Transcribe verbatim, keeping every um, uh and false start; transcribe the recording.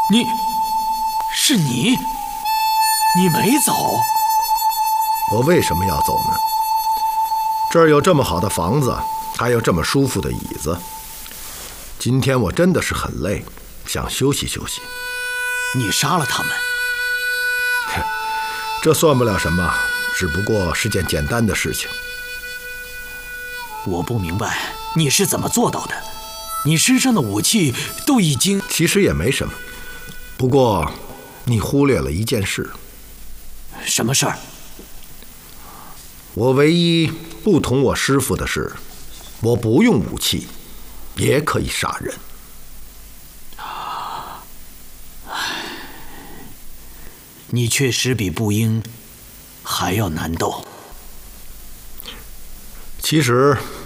你，是你？你没走？ 我为什么要走呢？这儿有这么好的房子，还有这么舒服的椅子。今天我真的是很累，想休息休息。 你杀了他们？ 这算不了什么，只不过是件简单的事情。 我不明白你是怎么做到的。你身上的武器都已经…… 其实也没什么，不过你忽略了一件事。 什么事儿？ 我唯一不同我师父的是，我不用武器也可以杀人。 你确实比步英还要难斗。 其实